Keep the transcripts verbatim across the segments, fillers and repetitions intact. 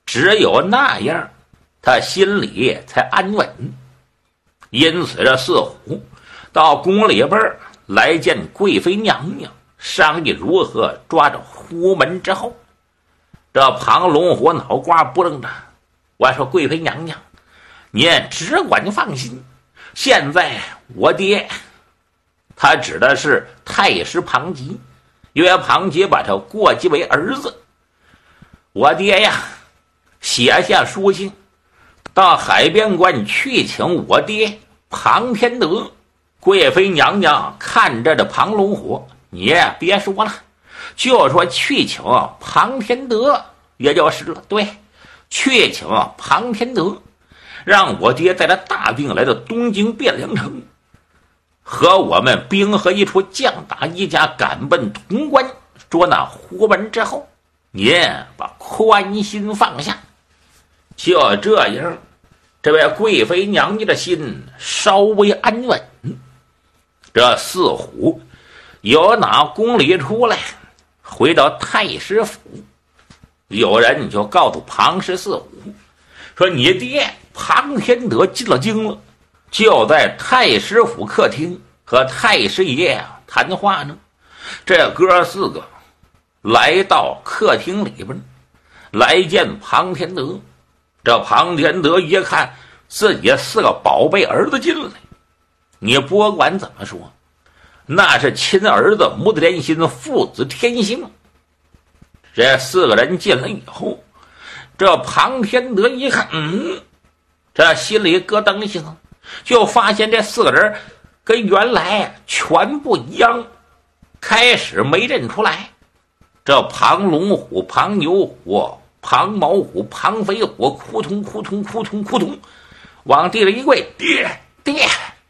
只有那样，他心里才安稳。因此，这四虎到宫里边来见贵妃娘娘，商议如何抓着虎门之后。这庞龙虎脑瓜不愣着，我说贵妃娘娘，您只管放心，现在我爹，他指的是太师庞吉，因为庞吉把他过继为儿子。我爹呀，写下书信到海边关去请我爹庞天德。贵妃娘娘看着这庞龙虎，你也别说了，就说去请庞天德也就是了。对，去请庞天德，让我爹带着大兵来到东京汴梁城，和我们兵合一处，将打一家，赶奔潼关，捉那虎门之后，您把宽心放下。就这样，这位贵妃娘娘的心稍微安稳。这四虎由那宫里出来，回到太师府，有人就告诉庞氏四虎说，你爹庞天德进了京了，就在太师府客厅和太师爷谈话呢。这哥四个来到客厅里边，来见庞天德。这庞天德一看自己四个宝贝儿子进来，你不管怎么说，那是亲儿子，母子连心，父子天心。这四个人进来以后，这庞天德一看，嗯，这心里咯噔一下，就发现这四个人跟原来全不一样。开始没认出来，这庞龙虎、庞牛虎、庞毛虎、庞飞虎，扑通扑通扑通扑通往地上一跪，爹爹。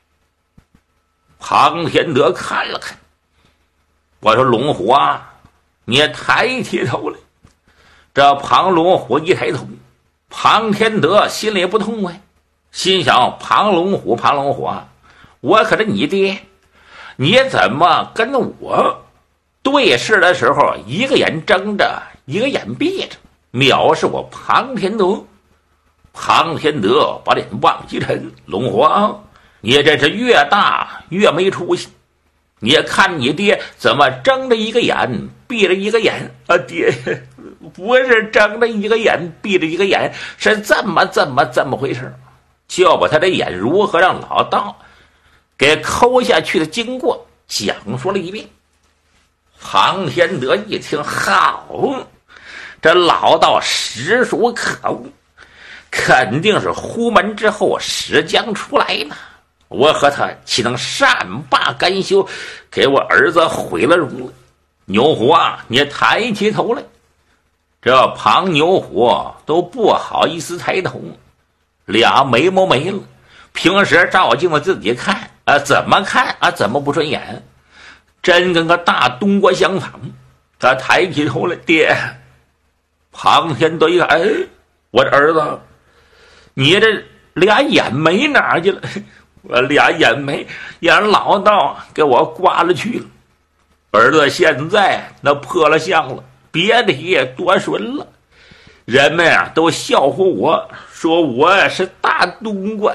庞天德看了看，我说龙虎啊，你抬起头来。这庞龙虎一抬头，庞天德心里不痛快，心想庞龙虎庞龙虎啊，我可是你爹，你怎么跟我对视的时候一个眼睁着一个眼闭着，藐视我庞天德？庞天德把脸往一沉，龙虎啊，你这是越大越没出息，你看你爹怎么睁着一个眼闭着一个眼啊？爹不是睁着一个眼闭着一个眼，是这么这么这么回事。就把他的眼如何让老道给抠下去的经过讲述了一遍。庞天德一听，好，这老道实属可恶，肯定是虎门之后使将出来呢。我和他岂能善罢甘休，给我儿子毁了容了？牛虎啊，你抬起头来。这庞牛虎都不好意思抬头，俩眉毛没了。平时照镜子自己看啊，怎么看啊怎么不顺眼，真跟个大冬瓜相仿。他抬起头来，爹。庞天德一看，哎，我的儿子，你这俩眼眉哪儿去了？我俩眼眉让老道给我刮了去了。儿子现在那破了相了，别的也多顺了，人们啊都笑话我，说我是大冬瓜。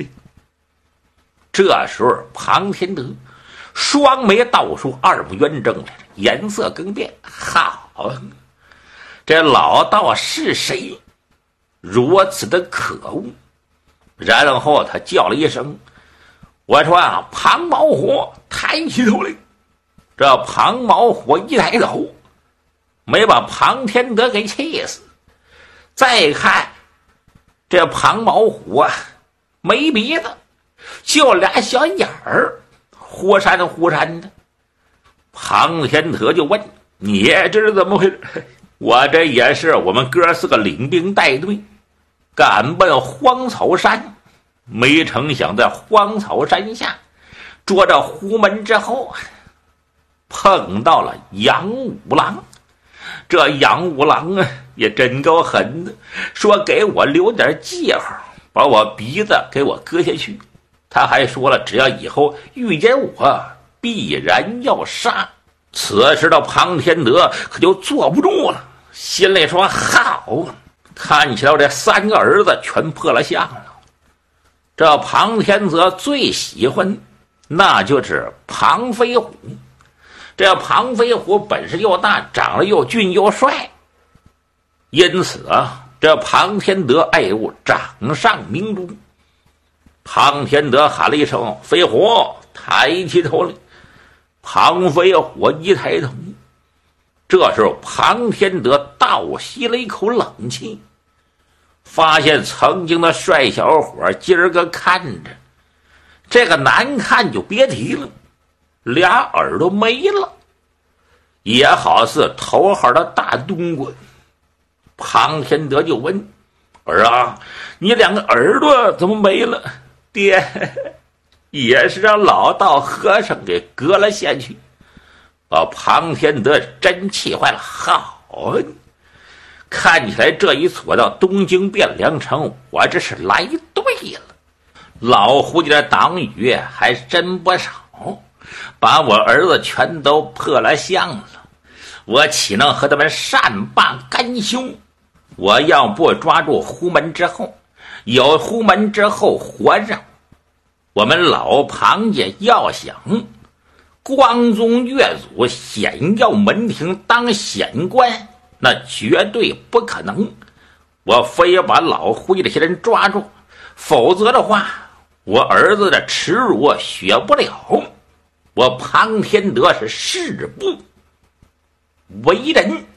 这时候庞天德双眉倒竖，二目圆睁来，颜色更变。好，这老道是谁？如此的可恶！然后他叫了一声，我说啊，庞毛虎，抬起头来。这庞毛虎一抬头，没把庞天德给气死。再看这庞毛虎啊，没鼻子，就俩小眼儿，忽闪忽闪的。庞天德就问，你这是怎么回事？我这也是我们哥四个领兵带队赶奔荒草山，没成想在荒草山下捉着虎门之后，碰到了杨五郎。这杨五郎啊也真够狠的，说给我留点记号，把我鼻子给我割下去。他还说了，只要以后遇见我必然要杀。此时的庞天德可就坐不住了，心里说好， 看起来这三个儿子全破了相了。这庞天泽最喜欢那就是庞飞虎。这庞飞虎本事又大，长得又俊又帅，因此啊，这庞天德爱物掌上明珠。庞天德喊了一声：“飞虎！”抬起头来，庞飞虎一抬头，这时候庞天德倒吸了一口冷气，发现曾经的帅小伙今儿个看着这个难看就别提了，俩耳朵没了，也好似头号的大冬瓜。庞天德就问：“儿啊，你两个耳朵怎么没了？”爹，也是让老道和尚给割了下去。把庞天德真气坏了。好，看起来这一次我到东京汴梁城，我这是来对了。老胡家的党羽还真不少，把我儿子全都破了相了，我岂能和他们善罢甘休？我要不抓住胡门之后，有胡门之后活着，我们老庞家要想光宗越祖显要门庭当显官，那绝对不可能。我非要把老胡家这些人抓住，否则的话，我儿子的耻辱雪不了。我庞天德是誓不为人。